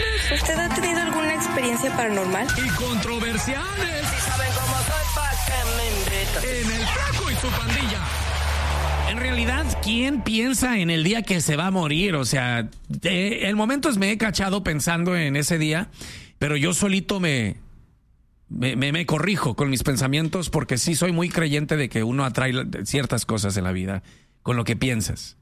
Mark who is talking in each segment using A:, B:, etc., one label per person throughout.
A: ¿Usted ha tenido alguna experiencia paranormal?
B: Y controversiales.
C: Si saben cómo soy, ¿pa' qué me invitan?
B: En El Flaco y su pandilla. En realidad, ¿quién piensa en el día que se va a morir? O sea, en momentos me he cachado pensando en ese día, pero yo solito me corrijo con mis pensamientos porque sí soy muy creyente de que uno atrae ciertas cosas en la vida con lo que piensas.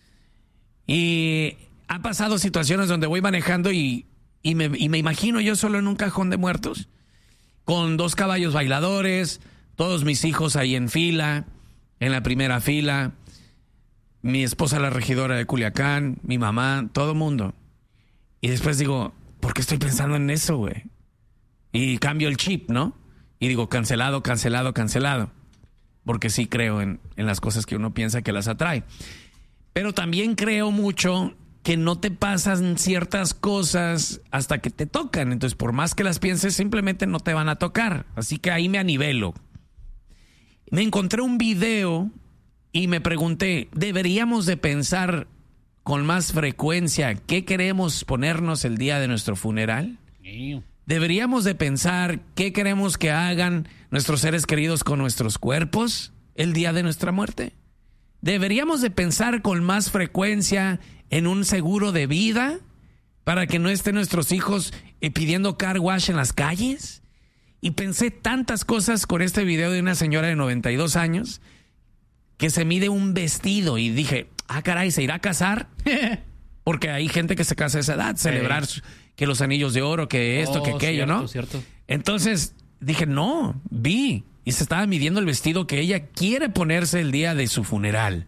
B: Y han pasado situaciones donde voy manejando y me imagino yo solo en un cajón de muertos, con 2 caballos bailadores, todos mis hijos ahí en fila, en la primera fila, mi esposa la regidora de Culiacán, mi mamá, todo el mundo. Y después digo, ¿por qué estoy pensando en eso, güey? Y cambio el chip, ¿no? Y digo, cancelado. Porque sí creo en las cosas que uno piensa que las atrae. Pero también creo mucho que no te pasan ciertas cosas hasta que te tocan. Entonces, por más que las pienses, simplemente no te van a tocar. Así que ahí me anivelo. Me encontré un video y me pregunté, ¿deberíamos de pensar con más frecuencia qué queremos ponernos el día de nuestro funeral? ¿Deberíamos de pensar qué queremos que hagan nuestros seres queridos con nuestros cuerpos el día de nuestra muerte? ¿Deberíamos de pensar con más frecuencia en un seguro de vida para que no estén nuestros hijos pidiendo car wash en las calles? Y pensé tantas cosas con este video de una señora de 92 años que se mide un vestido y dije, caray, ¿se irá a casar? Porque hay gente que se casa a esa edad, celebrar que los anillos de oro, que esto, que aquello, ¿no?
D: Cierto.
B: Entonces dije, no, vi. Y se estaba midiendo el vestido que ella quiere ponerse el día de su funeral.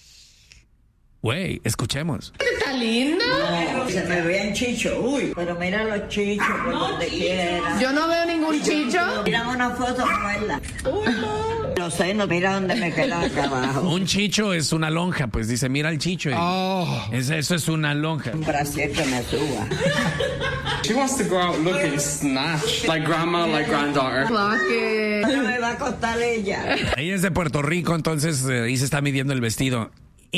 B: Güey, escuchemos.
E: ¿Está lindo?
F: No, se me vean chichos, uy, pero mira los chichos por donde quiera.
E: Yo no veo ningún chicho.
F: Mira una foto como esta. Uy, no. Los senos, mira dónde me quedan acá abajo.
B: Un chicho es una lonja, pues dice, mira el chicho. Eso es una lonja.
F: Un brasier que me suba.
G: She wants to go out looking snatched, like grandma, like granddaughter.
F: ¿Cuánto me va a costar ella?
B: Ella es de Puerto Rico, entonces ahí se está midiendo el vestido.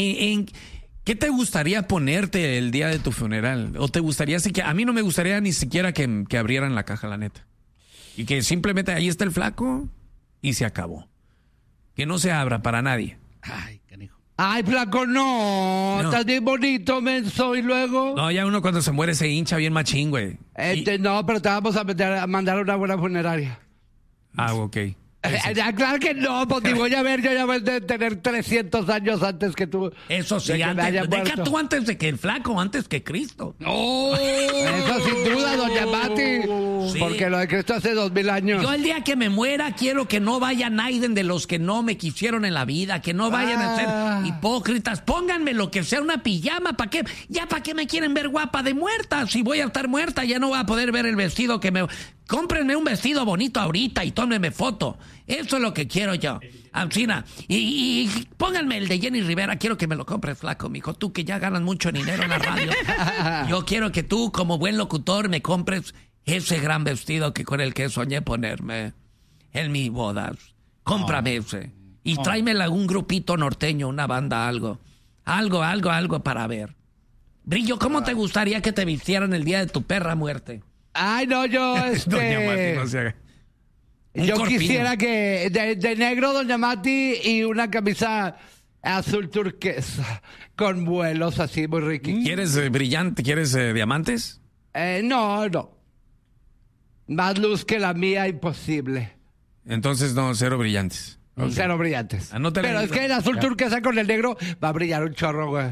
B: ¿Qué te gustaría ponerte el día de tu funeral? ¿O te gustaría, a mí no me gustaría ni siquiera que abrieran la caja, la neta. Y que simplemente ahí está el flaco y se acabó. Que no se abra para nadie.
D: Ay, canijo.
H: Ay, flaco, no. Estás bien bonito, menso, y luego.
B: No, ya uno cuando se muere se hincha bien machín, güey.
H: No, pero te vamos a mandar a una buena funeraria.
B: Ok.
H: Claro que no, porque voy a ver, yo ya voy a tener 300 años antes que tú.
B: Eso sí, deja tú antes de que el flaco, antes que Cristo.
H: ¡Oh! Eso sin duda, doña Mati. Sí. Porque lo de Cristo hace 2000 años.
B: Yo el día que me muera quiero que no vaya Naiden de los que no me quisieron en la vida, que no vayan a ser hipócritas. Pónganme lo que sea, una pijama, ¿para qué? Ya, ¿para qué me quieren ver guapa de muerta? Si voy a estar muerta ya no voy a poder ver el vestido que me... Cómprenme un vestido bonito ahorita y tómenme foto. Eso es lo que quiero yo. Ancina. Y pónganme el de Jenny Rivera. Quiero que me lo compres, flaco, mijo. Tú que ya ganas mucho dinero en la radio. Yo quiero que tú, como buen locutor, me compres ese gran vestido con el que soñé ponerme en mi boda. Cómprame ese. Y tráemela a un grupito norteño, una banda, algo. Algo para ver. Brillo, ¿cómo te gustaría que te vistieran el día de tu perra muerte?
H: Ay, no, yo,
B: Doña Mati, no se haga.
H: Yo quisiera que de negro, doña Mati, y una camisa azul turquesa con vuelos así muy riquísimos.
B: ¿Quieres brillante? ¿Quieres diamantes?
H: No. Más luz que la mía, imposible.
B: Entonces no, cero brillantes.
H: Okay. Cero brillantes.
B: Anótale.
H: Pero es que el azul turquesa con el negro va a brillar un chorro, güey.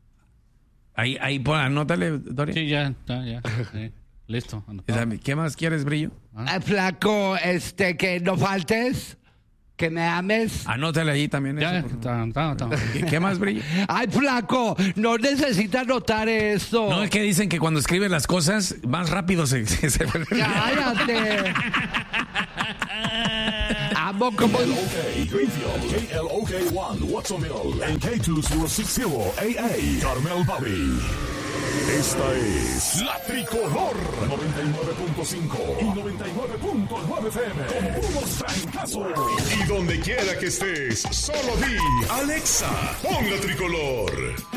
B: Ahí anótale, Doria.
D: Sí, ya. Sí. Listo.
B: ¿Qué más quieres, Brillo?
H: Flaco, que no faltes, que me ames.
B: Anótale ahí también
D: ya,
B: eso.
D: ¿Qué
B: más, Brillo?
H: Ay, flaco, no necesitas anotar eso.
B: No, es que dicen que cuando escribes las cosas, más rápido se...
H: ¡Cállate! Amo como...
I: KLOK Greenfield, KLOK 1 Watsonville, en K260 AA, Carmel Valley. Esta es La Tricolor 99.5 y 99.9 FM. Con puros francazos. Y donde quiera que estés, solo di Alexa, pon La Tricolor.